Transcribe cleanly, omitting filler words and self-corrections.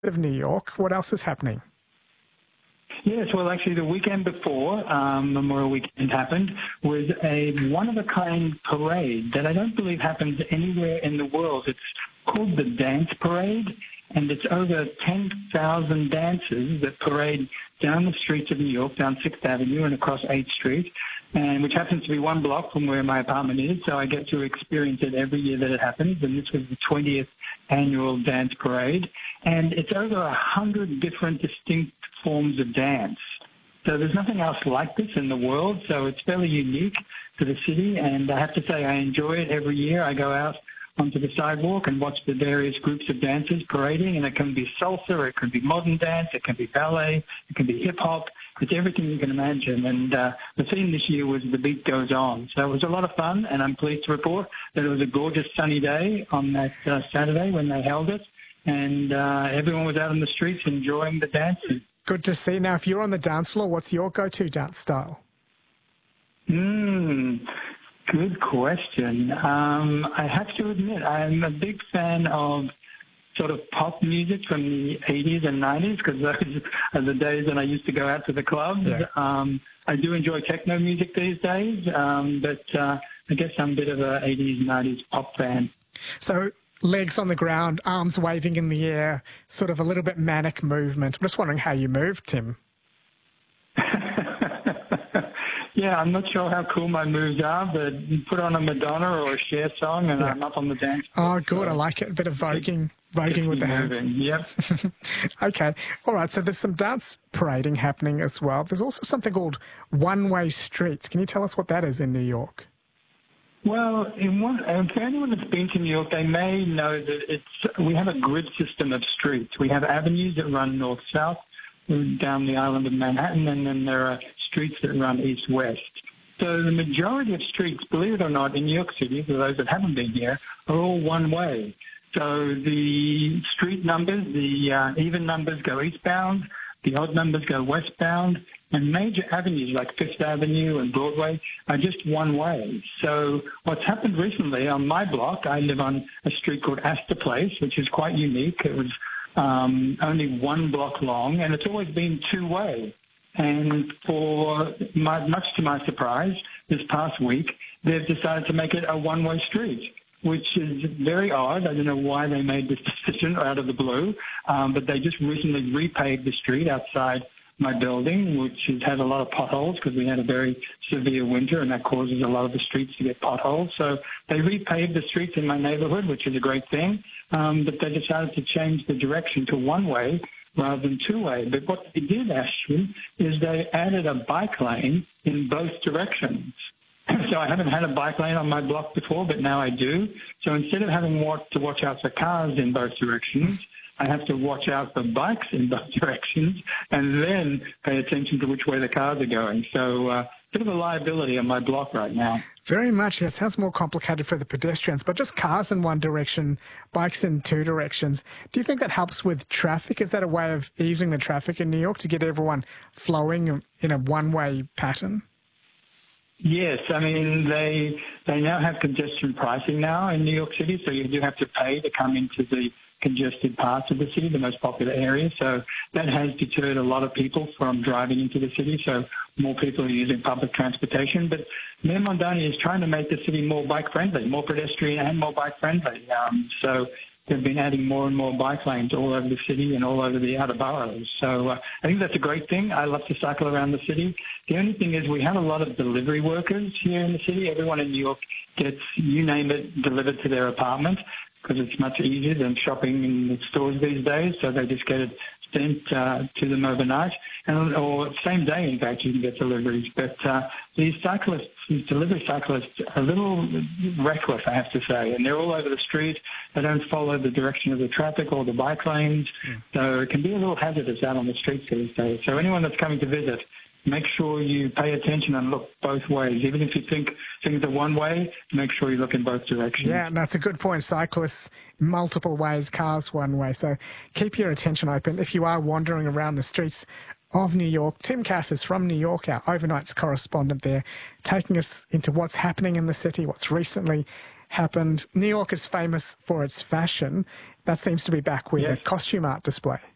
of New York. What else is happening? Yes, well, actually, the weekend before Memorial Weekend happened was a one-of-a-kind parade that I don't believe happens anywhere in the world. It's called the Dance Parade, and it's over 10,000 dancers that parade down the streets of New York, down 6th Avenue and across 8th Street, and which happens to be one block from where my apartment is, so I get to experience it every year that it happens, and this was the 20th annual dance parade, and it's over 100 different distinct forms of dance. So there's nothing else like this in the world, so it's fairly unique to the city, and I have to say I enjoy it every year. I go out onto the sidewalk and watch the various groups of dancers parading, and it can be salsa, it can be modern dance, it can be ballet, it can be hip-hop. It's everything you can imagine, and the theme this year was The Beat Goes On. So it was a lot of fun, and I'm pleased to report that it was a gorgeous sunny day on that Saturday when they held it, and everyone was out on the streets enjoying the dances. Good to see. Now, if you're on the dance floor, what's your go-to dance style? Good question. I have to admit, I'm a big fan of sort of pop music from the 80s and 90s, because those are the days when I used to go out to the clubs. Yeah. I do enjoy techno music these days, but I guess I'm a bit of a 80s, 90s pop fan. So legs on the ground, arms waving in the air, sort of a little bit manic movement. I'm just wondering how you move, Tim. Yeah, I'm not sure how cool my moves are, but you put on a Madonna or a Cher song and I'm up on the dance floor. Oh, good. I like it. A bit of voguing with the hands. Yep. Okay. All right. So there's some dance parading happening as well. There's also something called one-way streets. Can you tell us what that is in New York? Well, for anyone that's been to New York, they may know that we have a grid system of streets. We have avenues that run north-south down the island of Manhattan, and then there are streets that run east-west. So the majority of streets, believe it or not, in New York City, for those that haven't been here, are all one-way. So the street numbers, the even numbers go eastbound, the odd numbers go westbound, and major avenues like Fifth Avenue and Broadway are just one way. So what's happened recently on my block, I live on a street called Astor Place, which is quite unique. It was only one block long, and it's always been two-way. And much to my surprise, this past week, they've decided to make it a one-way street, which is very odd. I don't know why they made this decision out of the blue, but they just recently repaved the street outside my building, which has had a lot of potholes because we had a very severe winter, and that causes a lot of the streets to get potholes. So they repaved the streets in my neighborhood, which is a great thing, but they decided to change the direction to one-way rather than two-way. But what they did, Ashwin, is they added a bike lane in both directions. So I haven't had a bike lane on my block before, but now I do. So instead of having to watch out for cars in both directions, I have to watch out for bikes in both directions and then pay attention to which way the cars are going. So a bit of a liability on my block right now. Very much. It sounds more complicated for the pedestrians, but just cars in one direction, bikes in two directions. Do you think that helps with traffic? Is that a way of easing the traffic in New York to get everyone flowing in a one-way pattern? Yes, I mean, they now have congestion pricing now in New York City, so you do have to pay to come into the congested parts of the city, the most popular areas. So that has deterred a lot of people from driving into the city, so more people are using public transportation. But Mayor Mondani is trying to make the city more bike-friendly, more pedestrian and more bike-friendly. So they've been adding more and more bike lanes all over the city and all over the outer boroughs. So I think that's a great thing. I love to cycle around the city. The only thing is we have a lot of delivery workers here in the city. Everyone in New York gets, you name it, delivered to their apartment because it's much easier than shopping in the stores these days. So they just get it sent to them overnight, or same day, in fact, you can get deliveries. But these delivery cyclists, are a little reckless, I have to say, and they're all over the street. They don't follow the direction of the traffic or the bike lanes, so it can be a little hazardous out on the streets these days. So anyone that's coming to visit, make sure you pay attention and look both ways. Even if you think things are one way, make sure you look in both directions. Yeah, that's a good point. Cyclists, multiple ways, cars one way. So keep your attention open. If you are wandering around the streets of New York, Tim Cass is from New York, our overnights correspondent there, taking us into what's happening in the city, what's recently happened. New York is famous for its fashion. That seems to be back with a costume art display.